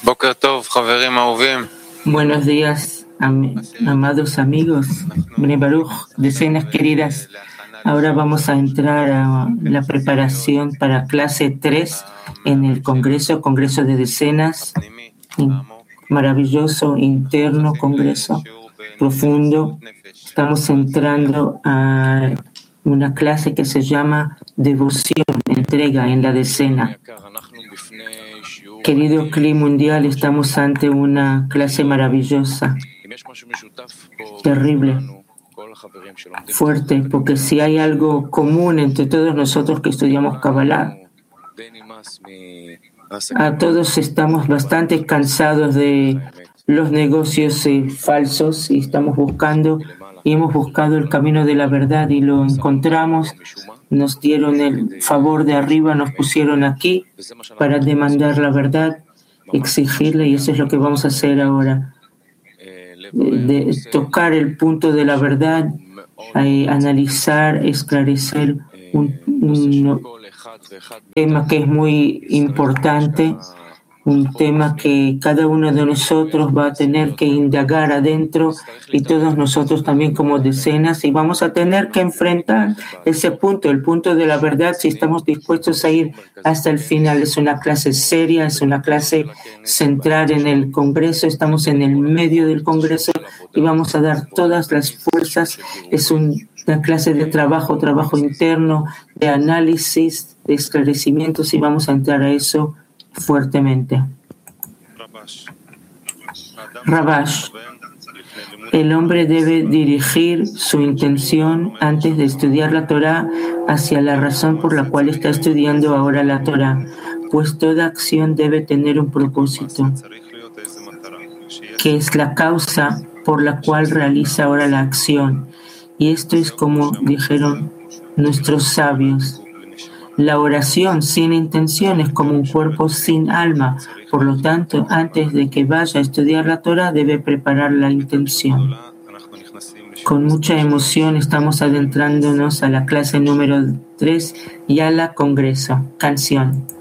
Boker Tov, Javerim Ahovim. Buenos días, amados amigos, Bnei Baruch, decenas queridas. Ahora vamos a entrar a la preparación para clase 3 en el Congreso de Decenas, maravilloso, interno, Congreso profundo. Estamos entrando a una clase que se llama Devoción, entrega en la decena. Querido Cli Mundial, estamos ante una clase maravillosa, terrible, fuerte, porque si hay algo común entre todos nosotros que estudiamos Kabbalah, a todos estamos bastante cansados de los negocios falsos y estamos buscando y hemos buscado el camino de la verdad y lo encontramos. Nos dieron el favor de arriba, nos pusieron aquí para demandar la verdad, exigirla, y eso es lo que vamos a hacer ahora. De tocar el punto de la verdad, analizar, esclarecer un tema que es muy importante, un tema que cada uno de nosotros va a tener que indagar adentro y todos nosotros también como decenas, y vamos a tener que enfrentar ese punto, el punto de la verdad, si estamos dispuestos a ir hasta el final. Es una clase seria, es una clase central en el Congreso, estamos en el medio del Congreso y vamos a dar todas las fuerzas. Es una clase de trabajo interno, de análisis, de esclarecimientos, y vamos a entrar a eso fuertemente. Rabash, el hombre debe dirigir su intención antes de estudiar la Torá hacia la razón por la cual está estudiando ahora la Torá, pues toda acción debe tener un propósito, que es la causa por la cual realiza ahora la acción. Y esto es como dijeron nuestros sabios. La oración sin intención es como un cuerpo sin alma. Por lo tanto, antes de que vaya a estudiar la Torá, debe preparar la intención. Con mucha emoción estamos adentrándonos a la clase número 3 y a la Congreso. Canción.